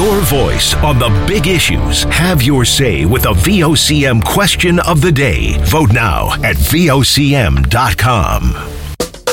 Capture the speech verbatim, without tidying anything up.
your voice on the big issues. Have your say with the V O C M question of the day. Vote now at V O C M dot com.